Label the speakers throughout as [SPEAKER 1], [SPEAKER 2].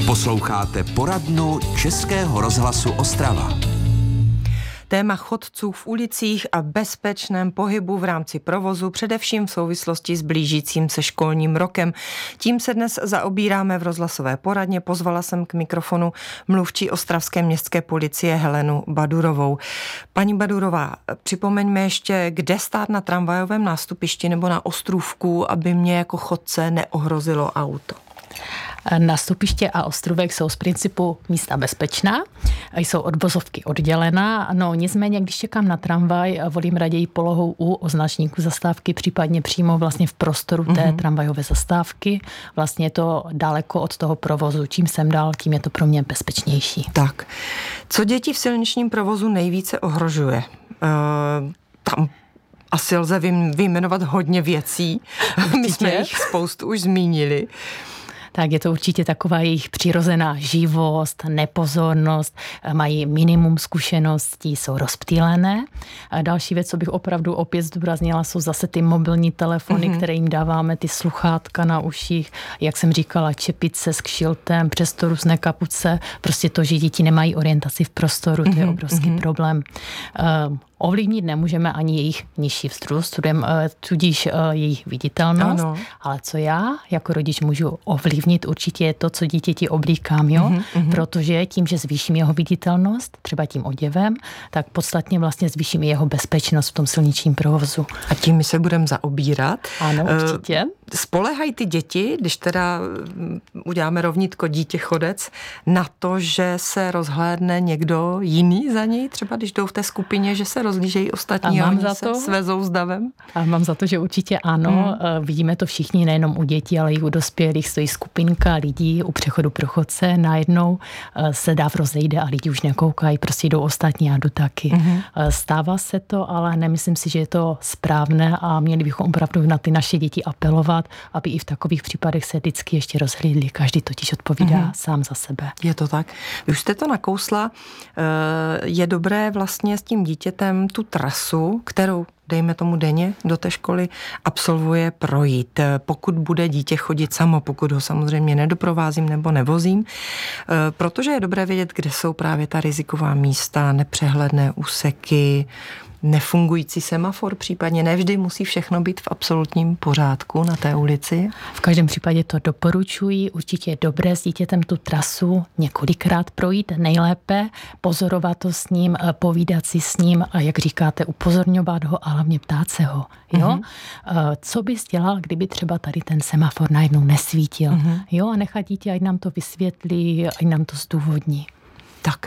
[SPEAKER 1] Posloucháte poradnu Českého rozhlasu Ostrava.
[SPEAKER 2] Téma chodců v ulicích a bezpečném pohybu v rámci provozu, především v souvislosti s blížícím se školním rokem. Tím se dnes zaobíráme v rozhlasové poradně. Pozvala jsem k mikrofonu mluvčí ostravské městské policie Helenu Badurovou. Paní Badurová, připomeňme ještě, kde stát na tramvajovém nástupišti nebo na ostrůvku, aby mě jako chodce neohrozilo auto.
[SPEAKER 3] Nástupiště a ostrůvek jsou z principu místa bezpečná, jsou od vozovky oddělená, no nicméně, když čekám na tramvaj, volím raději polohou u označníku zastávky, případně přímo vlastně v prostoru té tramvajové zastávky. Vlastně je to daleko od toho provozu. Čím jsem dál, tím je to pro mě bezpečnější.
[SPEAKER 2] Tak, co děti v silničním provozu nejvíce ohrožuje? Tam asi lze vyjmenovat hodně věcí. My jsme jich spoustu už zmínili.
[SPEAKER 3] Tak je to určitě taková jejich přirozená živost, nepozornost, mají minimum zkušeností, jsou rozptýlené. A další věc, co bych opravdu opět zdůraznila, jsou zase ty mobilní telefony, které jim dáváme, ty sluchátka na uších, jak jsem říkala, čepice s kšiltem, přesto různé kapuce. Prostě to, že děti nemají orientaci v prostoru, to je obrovský problém. Ovlivnit nemůžeme ani jejich nižší vzrůst, tudíž jejich viditelnost, ano. Ale co já jako rodič můžu ovlivnit určitě je to, co dítěti oblíkám, jo? Protože tím, že zvýším jeho viditelnost, třeba tím oděvem, tak podstatně vlastně zvýším jeho bezpečnost v tom silničním provozu.
[SPEAKER 2] A tím my se budeme zaobírat.
[SPEAKER 3] Ano, určitě.
[SPEAKER 2] Spolehají ty děti, když teda uděláme rovnítko dítě chodec, na to, že se rozhlédne někdo jiný za něj, třeba když jdou v té skupině, že se rozlížejí ostatní a oni se svezou s davem?
[SPEAKER 3] A mám za to, že určitě ano. Vidíme to všichni, nejenom u dětí, ale i u dospělých. Stojí skupinka lidí u přechodu pro chodce, najednou se dáv rozejde a lidi už nekoukají, prostě jdou ostatní a jdu taky. Stává se to, ale nemyslím si, že je to správné a měli bychom opravdu na ty naše děti apelovat, aby i v takových případech se vždycky ještě rozhlídli. Každý totiž odpovídá sám za sebe.
[SPEAKER 2] Je to tak. Vy už jste to nakousla. Je dobré vlastně s tím dítětem tu trasu, kterou dejme tomu denně do té školy, absolvuje, projít. Pokud bude dítě chodit samo, pokud ho samozřejmě nedoprovázím nebo nevozím, protože je dobré vědět, kde jsou právě ta riziková místa, nepřehledné úseky, nefungující semafor, případně nevždy musí všechno být v absolutním pořádku na té ulici.
[SPEAKER 3] V každém případě to doporučuji. Určitě je dobré s dítětem tu trasu několikrát projít, nejlépe pozorovat to s ním, povídat si s ním a jak říkáte, upozorňovat ho a hlavně ptát se ho. Jo? Co bys dělal, kdyby třeba tady ten semafor najednou nesvítil? Jo? A nechat dítě, ať nám to vysvětlí, ať nám to zdůvodní.
[SPEAKER 2] Tak,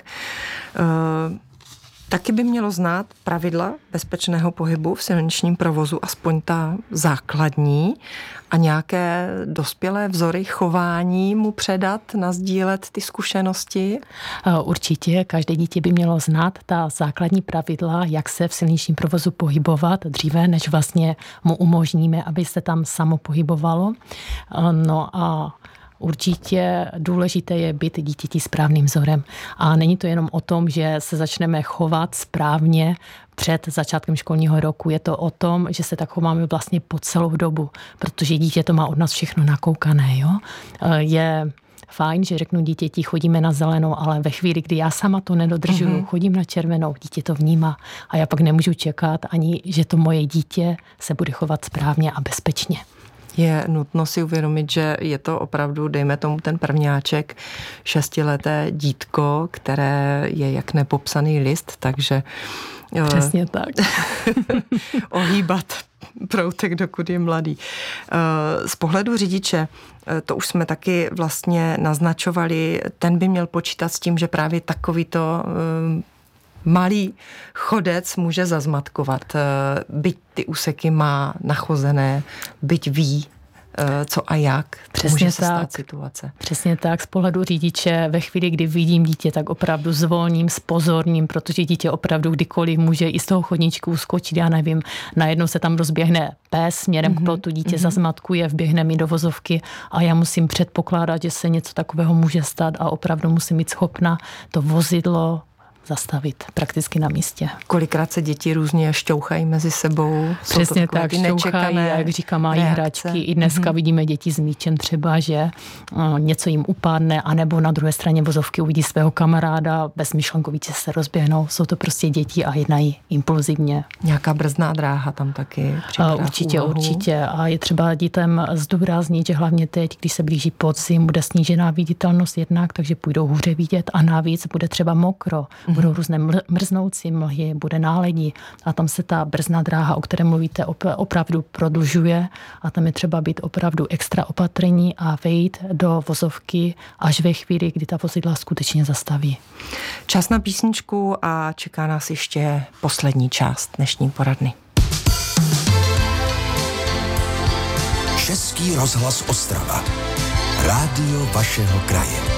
[SPEAKER 2] taky by mělo znát pravidla bezpečného pohybu v silničním provozu, aspoň ta základní, a nějaké dospělé vzory chování mu předat, nasdílet ty zkušenosti?
[SPEAKER 3] Určitě, každé dítě by mělo znát ta základní pravidla, jak se v silničním provozu pohybovat dříve, než vlastně mu umožníme, aby se tam samo pohybovalo. No a určitě důležité je být dítěti správným vzorem. A není to jenom o tom, že se začneme chovat správně před začátkem školního roku. Je to o tom, že se tak chováme vlastně po celou dobu, protože dítě to má od nás všechno nakoukané. Jo? Je fajn, že řeknu dítěti, chodíme na zelenou, ale ve chvíli, kdy já sama to nedodržuju, chodím na červenou, dítě to vnímá a já pak nemůžu čekat ani, že to moje dítě se bude chovat správně a bezpečně.
[SPEAKER 2] Je nutno si uvědomit, že je to opravdu, dejme tomu ten prvňáček, 6leté dítko, které je jak nepopsaný list, takže
[SPEAKER 3] přesně tak.
[SPEAKER 2] Ohýbat proutek, dokud je mladý. Z pohledu řidiče, to už jsme taky vlastně naznačovali, ten by měl počítat s tím, že právě takovýto malý chodec může zazmatkovat, byť ty úseky má nachozené, byť ví, co a jak.
[SPEAKER 3] Přesně
[SPEAKER 2] může se
[SPEAKER 3] tak.
[SPEAKER 2] stát situace.
[SPEAKER 3] Přesně tak. Z pohledu řidiče ve chvíli, kdy vidím dítě, tak opravdu zvolním, spozorním, protože dítě opravdu kdykoliv může i z toho chodníčku uskočit, já nevím, najednou se tam rozběhne pes směrem k plotu, dítě zazmatkuje, vběhne mi do vozovky a já musím předpokládat, že se něco takového může stát a opravdu musím být schopna to vozidlo zastavit prakticky na místě.
[SPEAKER 2] Kolikrát se děti různě šťouchají mezi sebou.
[SPEAKER 3] Přesně tak, šťouchají, jak říkám, mají hračky. I dneska vidíme děti s míčem třeba, že něco jim upadne, anebo na druhé straně vozovky uvidí svého kamaráda, bezmyšlenkovitě se rozběhnou. Jsou to prostě děti a jednají impulzivně.
[SPEAKER 2] Nějaká brzdná dráha tam taky připadá
[SPEAKER 3] Určitě. A je třeba dětem zdůraznit, že hlavně teď, když se blíží podzim, bude snížená viditelnost jednak, takže půjdou hůře vidět a navíc bude třeba mokro. Budou různé mrznoucí mlhy, bude náledí a tam se ta brzdná dráha, o které mluvíte, opravdu prodlužuje a tam je třeba být opravdu extra opatrní a vejít do vozovky až ve chvíli, kdy ta vozidla skutečně zastaví.
[SPEAKER 2] Čas na písničku a čeká nás ještě poslední část dnešní poradny.
[SPEAKER 1] Český rozhlas Ostrava. Rádio vašeho kraje.